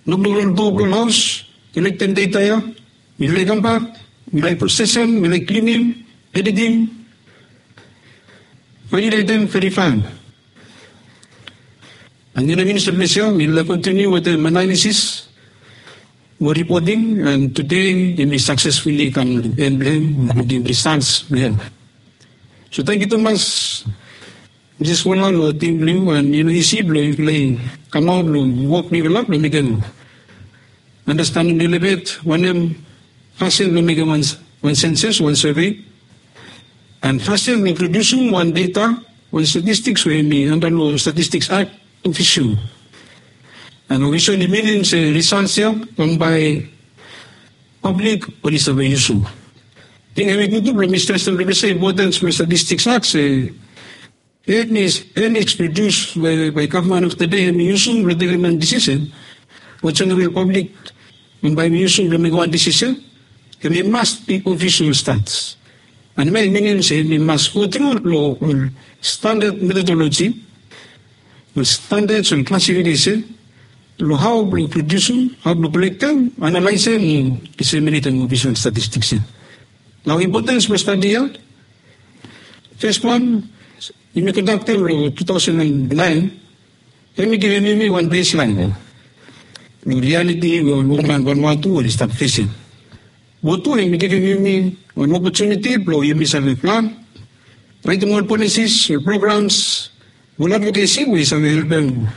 Nagdurul house, collecting data ya, nilai gambar, nilai processing, nilai cleaning, editing, validating, verifying. And in the minister we'll continue with the analysis, more reporting, and today we successfully come and with the results we have. So thank you so much. Just one on team blue and you see blue play come out blue work me a lot we can understand a little bit when faster we make one census, one survey, and faster we producing one data, one statistics we under the Statistics Act official. And we show the millions results here come by public or is available. Think we could do Mr. Say importance for Statistics Act earnings produced by government of the day and using the government decision, what's in the public and by using the one decision, we must be official stats. And many say we must go through law or standard methodology, with standards and classification, how we produce them, how we collect them, analyze them, and disseminate them official statistics. Now, importance for study out. First one, in the conductor 2009, let me give you one baseline. In reality, we will want to start facing. What to give you an opportunity, blow you miss a plan, write more policies or programs, will advocacy with some help them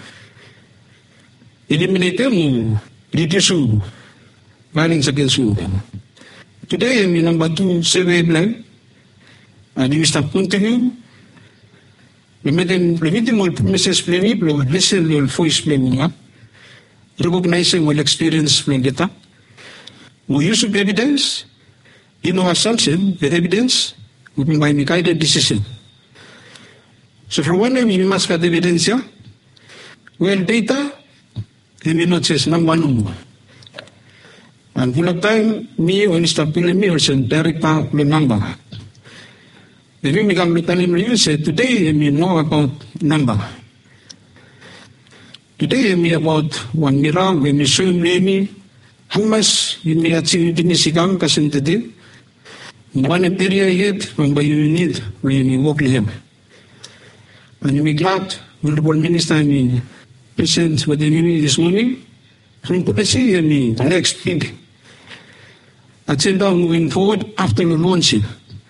eliminate them, reduce violence against women. Today, I'm in number 2 survey plan, and you start continue. Limiting more promises planning, listen your voice planning, recognizing what experience plan data. We use of evidence, assumption, the evidence, we can make guided decision. So for one time, you must have evidence here. Well, data, and we not says number one. And full of time, me or stop telling me or send direct the number. If you become you say today we know about number. Today we about 1 year when we show me how much you may achieve in this income percentage. One area yet when you need when you work with him. And we glad Honorable Minister me present with the meeting this morning. From policy and me next week. Agenda moving forward after the launching.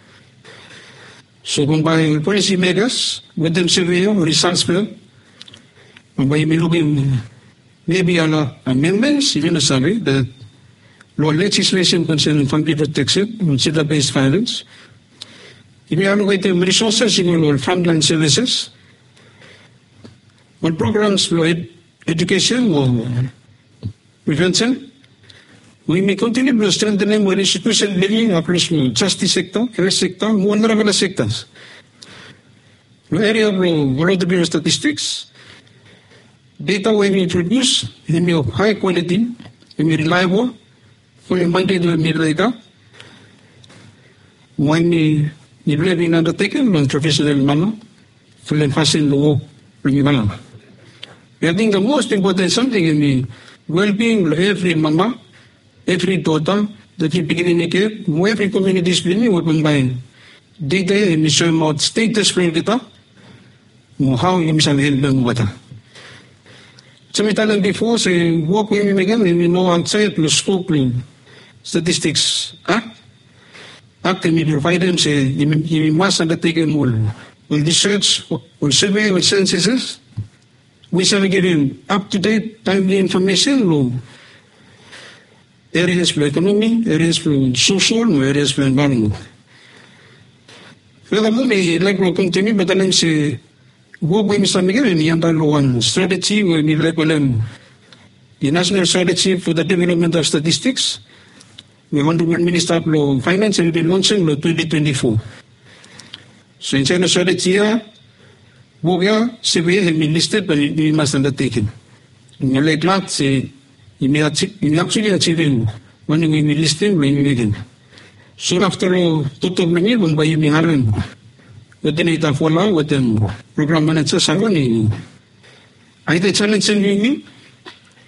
So kung by policy makers, with them survey results bill, kung by looking maybe amendments, even a survey, that law legislation concerning family protection, consider-based violence, if you allocate them resources in your frontline services, what programs for education or prevention, we may continue to strengthen our institution living across the justice sector, health sector, one other sectors. The area of voluntary statistics, data when we produce, is of high quality, and reliable, fully maintained data. When we live in undertaken in professional manner, full and fast in the work, manner. I think the most important something in the well-being of every mama, every daughter that you begin in care, every community is being we combine data and show about status for data, how you can help them with that. Samantalang before, say, work with me again, we know outside the scope of Statistics Act, and we provide them, say, you must undertake more research, or survey, or censuses. We shall give him up-to-date, timely information, areas for economy, areas for social, areas for environment. Furthermore, I'd like to continue, but then say, work with Mr. Miguel and the one strategy, we need to the national strategy for the development of statistics. We want to administer finance and be launching 2024. So in China strategy, Boga, CBA have been listed, but we must undertake it. In the late last, say, you may actually achieve when we listed, when we begin. So after total many, when by you being within it, follow with them program manager, I challenge you.